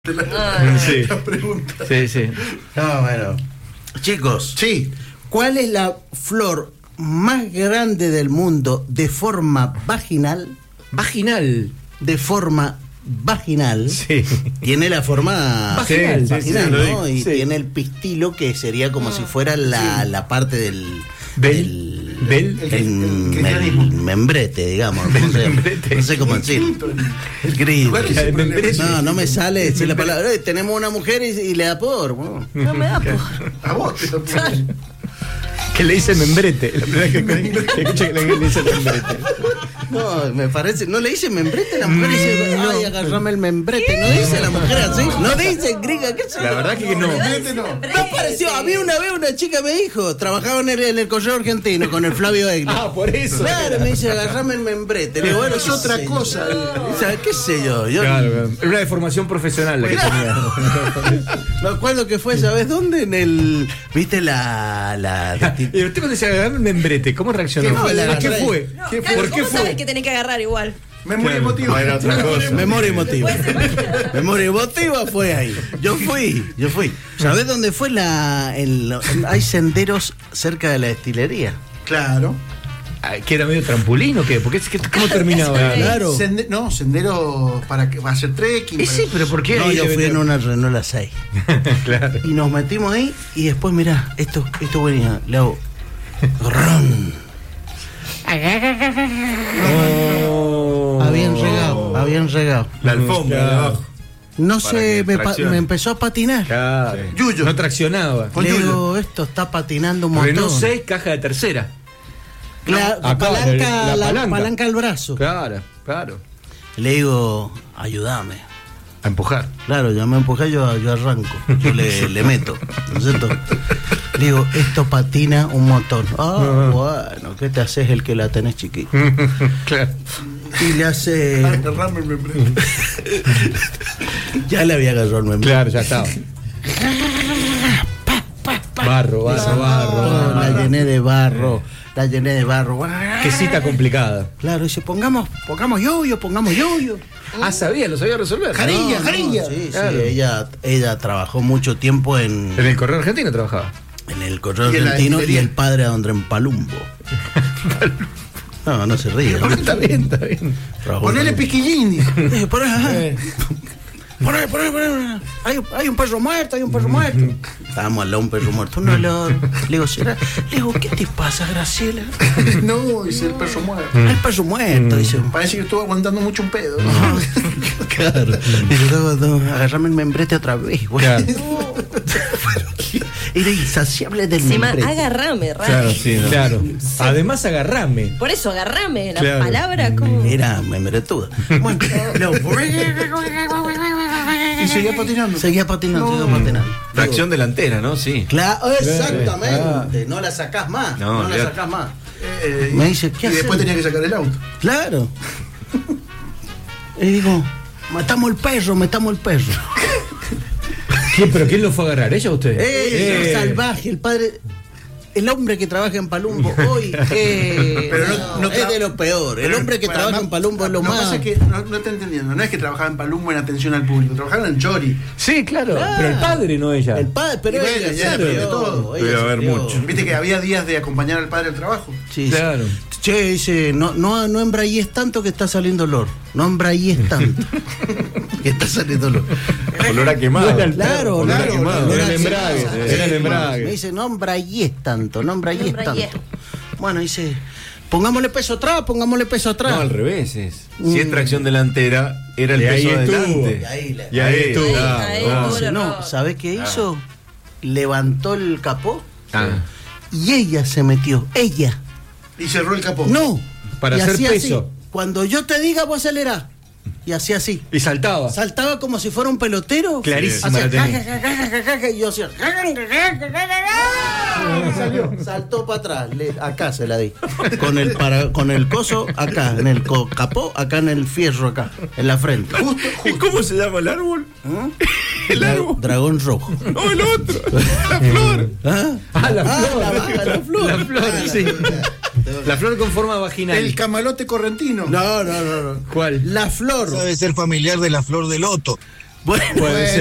Sí. La pregunta. Sí. No, bueno. Chicos, Sí. ¿cuál es la flor más grande del mundo de forma vaginal? Vaginal. De forma vaginal. Sí. Tiene la forma Vaginal, vaginal, sí, lo ¿no? digo. Y Sí. tiene el pistilo, que sería como si fuera la parte del membrete, digamos. ¿Cómo se llama? membrete. No sé cómo decir. El grito. ¿Cuál es el problema? No me sale decir la palabra. Tenemos una mujer y le da por. Bueno. No me da por. A vos te lo pongo. Que le dice membrete. La primera que escucha que le dice membrete. No, me parece. ¿No le dice membrete? La mujer dice, ay, agarrame el membrete. ¿No dice la mujer así? No dice, gringa, ¿qué sé? La verdad que no. No pareció. A mí una vez una chica me dijo, trabajaba en el correo argentino con el Flavio Egli. Ah, por eso. Claro, me dice, agarrame el membrete. Le digo, bueno, Es otra cosa. ¿Qué sé yo? Claro, era una deformación profesional la que tenía. Me acuerdo que fue, ¿sabes dónde? En el. ¿Viste la Y usted cuando se agarró el membrete, ¿cómo reaccionó? ¿Qué fue? La ¿Qué agarré. fue? Claro, ¿Por qué ¿cómo sabes fue? que tenés que agarrar igual? Memoria emotiva. Era otra cosa. Memoria emotiva. Memoria emotiva fue ahí. Yo fui. ¿Sabés dónde fue hay senderos cerca de la destilería? Claro. ¿Que era medio trampolín o qué? Porque ¿cómo terminaba? Claro. Senderos para que va a hacer trekking. Sí, pero ¿por qué? No, ahí yo debe fui en tener- una Renault a 6. Claro. Y nos metimos ahí y después, mirá, esto venía, le hago. Ron. Oh. Habían regado. La alfombra de abajo. No Para sé, que traccione. me empezó a patinar. Claro. Yuyo. No traccionaba. Con Le Yuyo. digo, esto está patinando un montón. Renault 6, caja de tercera. Acá, Palanca, la palanca al brazo. Claro. Le digo, ayúdame. A empujar. Claro, ya me empujé, yo arranco. Yo le meto. ¿No es cierto? Le digo, esto patina un montón. Bueno, ¿qué te haces el que la tenés chiquita? Claro. Y le hace. Agarrame el membrete. Ya le había agarrado el membrete. Claro, ya estaba. Barro. La llené de barro. Qué cita complicada. Claro, dice, pongamos yoyo. Ah, lo sabía resolver. Jarilla. Sí, Claro. ella trabajó mucho tiempo en En el correo argentino trabajaba. el correo Y en la argentino y destilería. el padre André en Palumbo. No se ríe. Está bien. Trabajó Ponele en piquillín. dice. Poné. Hay un perro muerto. Estábamos al lado de un perro muerto. Un olor. Le digo, ¿qué te pasa, Graciela? No, dice el perro muerto. El perro muerto, dice. Parece que estuvo aguantando mucho un pedo. Claro. Dice, agarrame el membrete otra vez, güey. Claro. Era insaciable del Encima, membrete. agarrame, Ray. Claro, sí. No. Claro. Además, agarrame. Por eso, agarrame. La Claro. palabra como. Era membretuda. Bueno, Y seguía patinando. seguía patinando. Tracción delantera, ¿no? Sí. Claro, exactamente. Claro. No la sacás más. No, No la ya. sacás más. Y Me dice, ¿qué y después hacemos? tenía que sacar el auto. Claro. Y digo, matamos el perro. ¿Pero quién lo fue a agarrar? ¿Ella o usted? Es salvaje, el padre. El hombre que trabaja en Palumbo hoy Pero no es de lo peor. El hombre que trabaja en Palumbo es lo más. Pasa es que no te entendiendo. No es que trabajaba en Palumbo en atención al público. Trabajaba en Chori. Sí, claro. Pero el padre, no ella. El padre, pero Y bueno, ella ya se de rió, todo. ella Debe se haber rió. mucho. Viste que había días de acompañar al padre al trabajo. Sí, Claro. Che, dice, no embragues tanto que está saliendo olor. No embragues tanto que está saliendo olor. Olor a quemado. Claro, Olor a claro. quemado. olor Era a el embrague, quemado. era el embrague. Me dice, no embragues tanto. embragues. Bueno, dice, pongámosle peso atrás. No, al revés es. Si es tracción delantera, era el Y ahí peso estuvo. adelante. Y ahí Y ahí estuvo. claro, Ahí, claro. ahí. Dice, no, ¿sabés qué hizo? Levantó el capó Ah. y ella se metió. Ella. Y cerró el capó. No. Para Y hacer hacía peso. así. Cuando yo te diga, vos acelerás. Y hacía así. Y saltaba. Saltaba como si fuera un pelotero. Clarísima Hacía la tenía. y yo hacía. Y salió. Saltó para atrás. Acá se la di. Con el coso acá. En el capó, acá en el fierro acá. En la frente. ¿Y cómo se llama el árbol? El árbol. Dragón rojo. No, el otro. La flor. ¿Ah? La flor. La flor. La flor, sí. La flor con forma vaginal. El camalote correntino. No. ¿Cuál? La flor. Debe ser familiar de la flor de loto. Bueno, Puede ser.